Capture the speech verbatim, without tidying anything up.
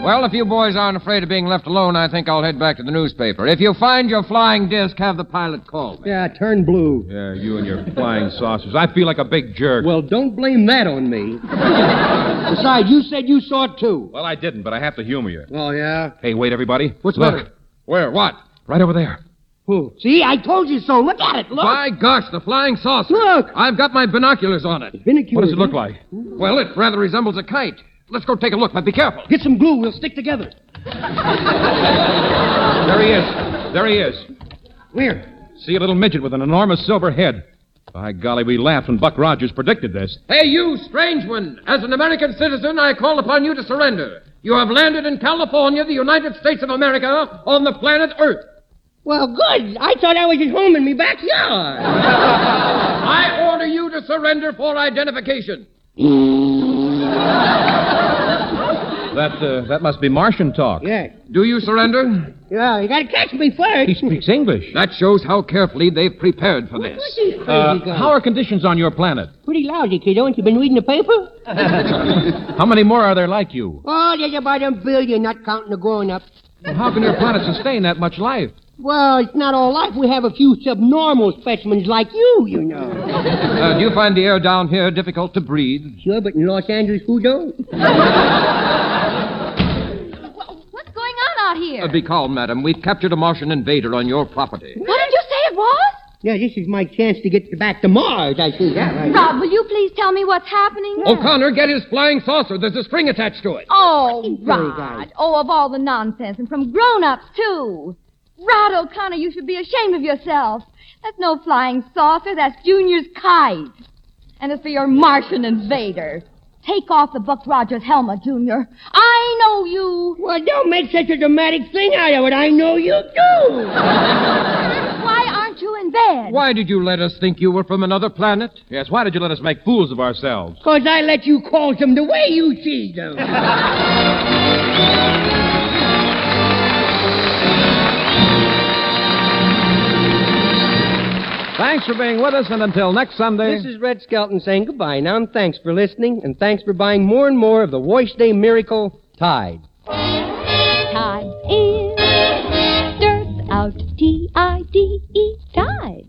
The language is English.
Well, if you boys aren't afraid of being left alone, I think I'll head back to the newspaper. If you find your flying disc, have the pilot call me. Yeah, turn blue. Yeah, you and your flying saucers. I feel like a big jerk. Well, don't blame that on me. Besides, you said you saw it too. Well, I didn't, but I have to humor you. Oh, yeah? Hey, wait, everybody. What's the Look. matter? Where? What? Right over there. Who? See, I told you so. Look at it. Look. By gosh, the flying saucer. Look. I've got my binoculars on it. Binoculars, What does it look huh? like? Well, it rather resembles a kite. Let's go take a look, but be careful. Get some glue. We'll stick together. There he is. There he is. Where? See a little midget with an enormous silver head. By golly, we laughed when Buck Rogers predicted this. Hey, you strange one. As an American citizen, I call upon you to surrender. You have landed in California, the United States of America, on the planet Earth. Well, good. I thought I was at home in my backyard. I order you to surrender for identification. That, uh, that must be Martian talk. Yeah. Do you surrender? Yeah, you gotta catch me first. He speaks English. That shows how carefully they've prepared for this. What's these crazy Uh, guys? how are conditions on your planet? Pretty lousy, kiddo. Ain't you been reading the paper? How many more are there like you? Oh, there's about a billion, not counting the grown-ups. How can your planet sustain that much life? Well, it's not all life. We have a few subnormal specimens like you, you know. Uh, do you find the air down here difficult to breathe? Sure, but in Los Angeles, who don't? What's going on out here? Uh, be calm, madam. We've captured a Martian invader on your property. What did you say it was? Yeah, this is my chance to get back to Mars. I see that right. Rob, will you please tell me what's happening? O'Connor, get his flying saucer. There's a string attached to it. Oh, Very Rod. nice. Oh, of all the nonsense, and from grown-ups, too. Rod O'Connor, you should be ashamed of yourself. That's no flying saucer. That's Junior's kite. And as for your Martian invader, take off the Buck Rogers helmet, Junior. I know you. Well, don't make such a dramatic thing out of it. I know you do. Why aren't you in bed? Why did you let us think you were from another planet? Yes, why did you let us make fools of ourselves? Because I let you call them the way you see them. Thanks for being with us, and until next Sunday... This is Red Skelton saying goodbye now, and thanks for listening, and thanks for buying more and more of the Wash Day Miracle Tide. Tide in, dirt out, T I D E, Tide.